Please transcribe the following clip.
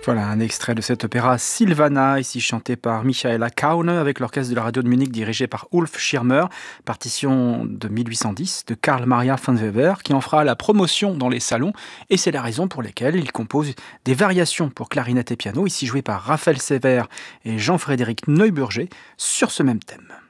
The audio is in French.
Voilà un extrait de cet opéra Silvana, ici chanté par Michaela Kaune avec l'orchestre de la radio de Munich dirigé par Ulf Schirmer, partition de 1810 de Karl Maria von Weber qui en fera la promotion dans les salons et c'est la raison pour laquelle il compose des variations pour clarinette et piano, ici jouées par Raphaël Sévère et Jean-Frédéric Neuburger sur ce même thème.